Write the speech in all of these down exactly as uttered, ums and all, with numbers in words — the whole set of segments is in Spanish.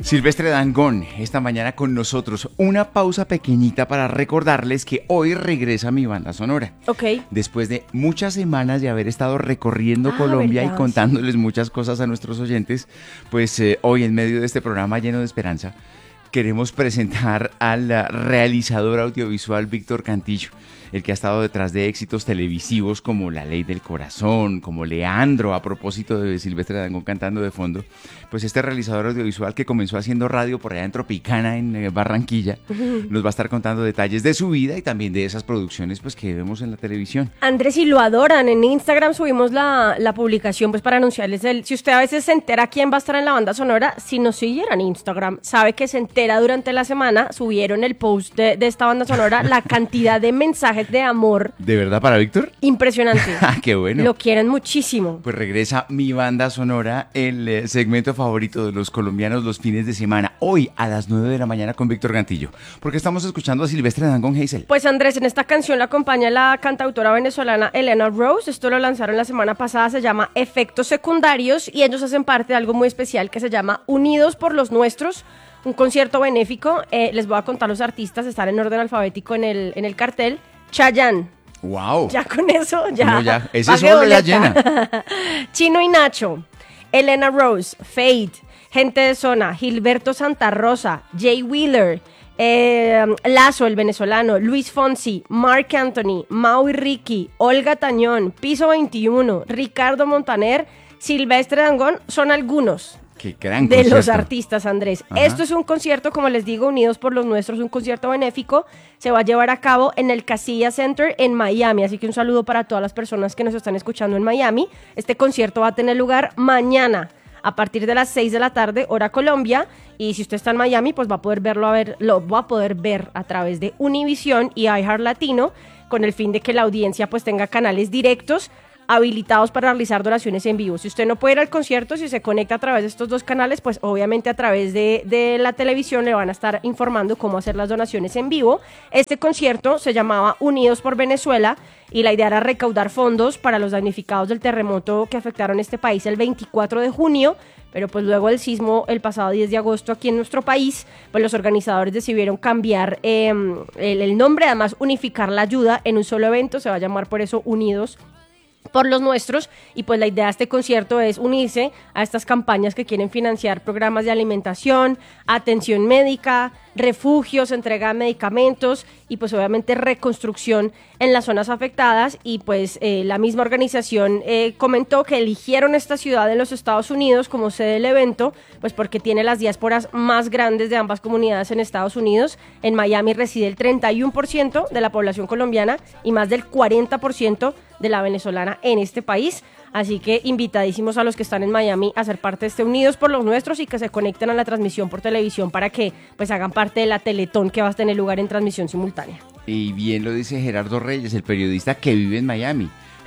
Silvestre Dangond, esta mañana con nosotros. Una pausa pequeñita para recordarles que hoy regresa mi banda sonora. Ok. Después de muchas semanas de haber estado recorriendo Ah, Colombia ¿verdad? y contándoles muchas cosas a nuestros oyentes, pues eh, hoy en medio de este programa lleno de esperanza, queremos presentar al uh, realizador audiovisual Víctor Cantillo, el que ha estado detrás de éxitos televisivos como La Ley del Corazón, como Leandro, a propósito de Silvestre Dangond cantando de fondo. Pues este realizador audiovisual que comenzó haciendo radio por allá en Tropicana, en eh, Barranquilla, uh-huh. nos va a estar contando detalles de su vida y también de esas producciones pues, que vemos en la televisión. Andrés, y lo adoran. En Instagram subimos la, la publicación pues para anunciarles el... Si usted a veces se entera quién va a estar en la banda sonora, si nos siguieran en Instagram, sabe que se entera durante la semana, subieron el post de, de esta banda sonora, la cantidad de mensajes de amor. ¿De verdad para Víctor? Impresionante. ¡Qué bueno! Lo quieren muchísimo. Pues regresa mi banda sonora, el eh, segmento favorito de los colombianos los fines de semana, hoy a las nueve de la mañana con Víctor Cantillo. ¿Por qué estamos escuchando a Silvestre Dangond, Hazel? Pues Andrés, en esta canción la acompaña la cantautora venezolana Elena Rose. Esto lo lanzaron la semana pasada, se llama Efectos Secundarios y ellos hacen parte de algo muy especial que se llama Unidos por los Nuestros, un concierto benéfico. Eh, les voy a contar los artistas, están en orden alfabético en el, en el cartel. Chayanne. Wow. Ya con eso, ya. No, ya. Ese solo la llena. Chino y Nacho, Elena Rose, Fade, Gente de Zona, Gilberto Santa Rosa, Jay Wheeler, eh, Lazo, el venezolano, Luis Fonsi, Marc Anthony, Mau y Ricky, Olga Tañón, Piso veintiuno, Ricardo Montaner, Silvestre Dangond, son algunos. Qué gran de concierto. Los artistas, Andrés. Ajá. Esto es un concierto, como les digo, Unidos por los Nuestros, un concierto benéfico. Se va a llevar a cabo en el Casilla Center en Miami, así que un saludo para todas las personas que nos están escuchando en Miami. Este concierto va a tener lugar mañana a partir de las seis de la tarde, hora Colombia, y si usted está en Miami, pues va a poder verlo a ver, lo va a poder ver a través de Univision y iHeart Latino, con el fin de que la audiencia pues tenga canales directos habilitados para realizar donaciones en vivo. Si usted no puede ir al concierto, si se conecta a través de estos dos canales, pues obviamente a través de, de la televisión le van a estar informando cómo hacer las donaciones en vivo. Este concierto se llamaba Unidos por Venezuela y la idea era recaudar fondos para los damnificados del terremoto que afectaron este país el veinticuatro de junio, pero pues luego del sismo el pasado diez de agosto aquí en nuestro país, pues los organizadores decidieron cambiar eh, el, el nombre, además unificar la ayuda en un solo evento, se va a llamar por eso Unidos por los Nuestros, y pues la idea de este concierto es unirse a estas campañas que quieren financiar programas de alimentación, atención médica, refugios, entrega de medicamentos y pues obviamente reconstrucción en las zonas afectadas. Y pues eh, la misma organización eh, comentó que eligieron esta ciudad en los Estados Unidos como sede del evento, pues porque tiene las diásporas más grandes de ambas comunidades en Estados Unidos. En Miami reside el treinta y uno por ciento de la población colombiana y más del cuarenta por ciento de la venezolana en este país, así que invitadísimos a los que están en Miami a ser parte de este Unidos por los Nuestros y que se conecten a la transmisión por televisión para que pues hagan parte de la Teletón que va a tener lugar en transmisión simultánea. Y bien lo dice Gerardo Reyes, el periodista que vive en Miami.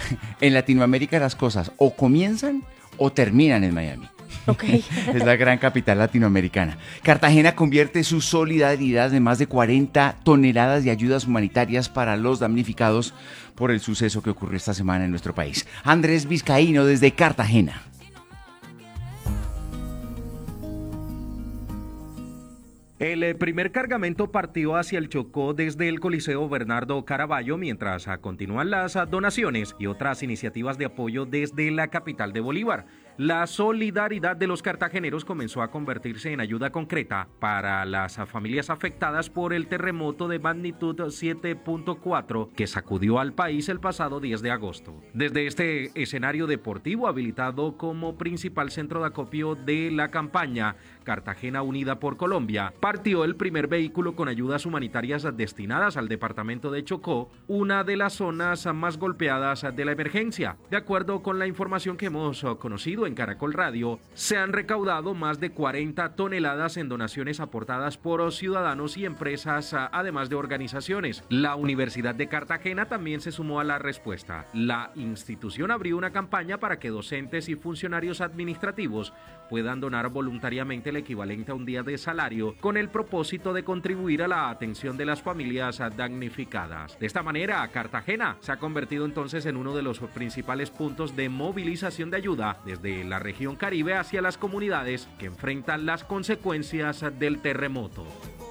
En Latinoamérica las cosas o comienzan o terminan en Miami. Okay. Es la gran capital latinoamericana. Cartagena convierte su solidaridad de más de cuarenta toneladas de ayudas humanitarias para los damnificados por el suceso que ocurrió esta semana en nuestro país. Andrés Vizcaíno desde Cartagena. El primer cargamento partió hacia el Chocó desde el Coliseo Bernardo Caraballo, mientras continúan las donaciones y otras iniciativas de apoyo desde la capital de Bolívar. La solidaridad de los cartageneros comenzó a convertirse en ayuda concreta para las familias afectadas por el terremoto de magnitud siete punto cuatro que sacudió al país el pasado diez de agosto. Desde este escenario deportivo habilitado como principal centro de acopio de la campaña Cartagena Unida por Colombia, partió el primer vehículo con ayudas humanitarias destinadas al departamento de Chocó, una de las zonas más golpeadas de la emergencia. De acuerdo con la información que hemos conocido en Caracol Radio, se han recaudado más de cuarenta toneladas en donaciones aportadas por ciudadanos y empresas, además de organizaciones. La Universidad de Cartagena también se sumó a la respuesta. La institución abrió una campaña para que docentes y funcionarios administrativos puedan donar voluntariamente el equivalente a un día de salario con el propósito de contribuir a la atención de las familias damnificadas. De esta manera, Cartagena se ha convertido entonces en uno de los principales puntos de movilización de ayuda desde de la región Caribe hacia las comunidades que enfrentan las consecuencias del terremoto.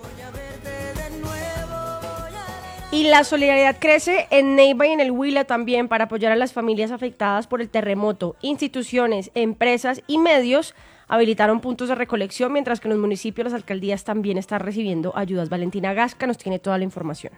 Y la solidaridad crece en Neiva y en el Huila también para apoyar a las familias afectadas por el terremoto. Instituciones, empresas y medios habilitaron puntos de recolección, mientras que en los municipios las alcaldías también están recibiendo ayudas. Valentina Gasca nos tiene toda la información.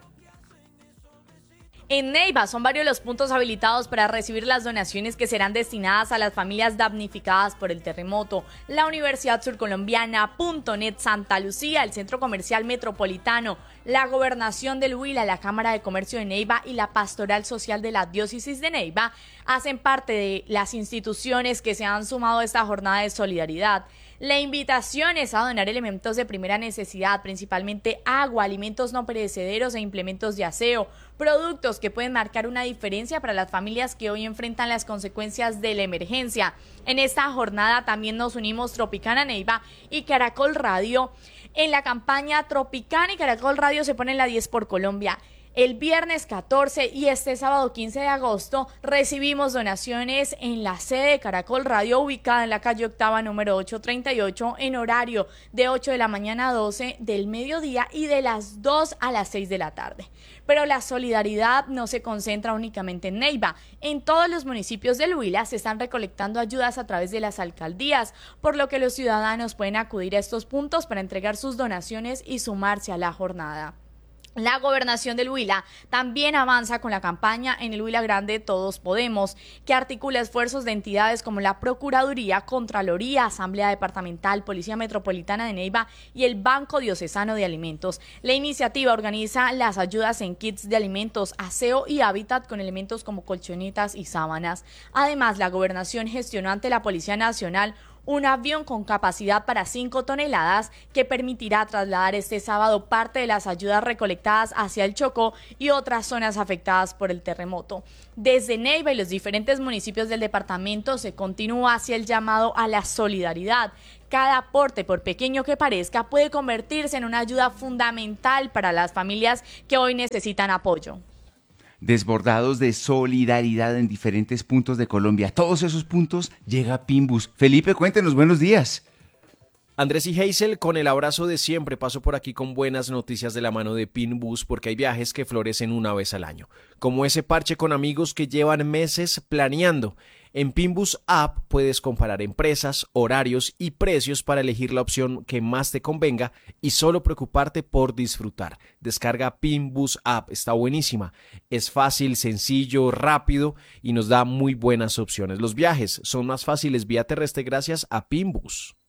En Neiva son varios los puntos habilitados para recibir las donaciones que serán destinadas a las familias damnificadas por el terremoto. La Universidad Surcolombiana, Punto Net Santa Lucía, el Centro Comercial Metropolitano, la Gobernación del Huila, la Cámara de Comercio de Neiva y la Pastoral Social de la Diócesis de Neiva hacen parte de las instituciones que se han sumado a esta jornada de solidaridad. La invitación es a donar elementos de primera necesidad, principalmente agua, alimentos no perecederos e implementos de aseo, productos que pueden marcar una diferencia para las familias que hoy enfrentan las consecuencias de la emergencia. En esta jornada también nos unimos Tropicana Neiva y Caracol Radio. En la campaña Tropicana y Caracol Radio se ponen la diez por Colombia. El viernes catorce y este sábado quince de agosto recibimos donaciones en la sede de Caracol Radio, ubicada en la calle Octava número ochocientos treinta y ocho, en horario de ocho de la mañana a doce del mediodía y de las dos a las seis de la tarde. Pero la solidaridad no se concentra únicamente en Neiva. En todos los municipios del Huila se están recolectando ayudas a través de las alcaldías, por lo que los ciudadanos pueden acudir a estos puntos para entregar sus donaciones y sumarse a la jornada. La Gobernación del Huila también avanza con la campaña En el Huila Grande Todos Podemos, que articula esfuerzos de entidades como la Procuraduría, Contraloría, Asamblea Departamental, Policía Metropolitana de Neiva y el Banco Diocesano de Alimentos. La iniciativa organiza las ayudas en kits de alimentos, aseo y hábitat con elementos como colchonetas y sábanas. Además, la Gobernación gestionó ante la Policía Nacional un avión con capacidad para cinco toneladas que permitirá trasladar este sábado parte de las ayudas recolectadas hacia el Chocó y otras zonas afectadas por el terremoto. Desde Neiva y los diferentes municipios del departamento se continúa hacia el llamado a la solidaridad. Cada aporte, por pequeño que parezca, puede convertirse en una ayuda fundamental para las familias que hoy necesitan apoyo. Desbordados de solidaridad en diferentes puntos de Colombia. A todos esos puntos llega Pinbus. Felipe, cuéntenos, buenos días. Andrés y Hazel, con el abrazo de siempre, paso por aquí con buenas noticias de la mano de Pinbus, porque hay viajes que florecen una vez al año, como ese parche con amigos que llevan meses planeando. En Pinbus App puedes comparar empresas, horarios y precios para elegir la opción que más te convenga y solo preocuparte por disfrutar. Descarga Pinbus App, está buenísima. Es fácil, sencillo, rápido y nos da muy buenas opciones. Los viajes son más fáciles vía terrestre gracias a Pinbus.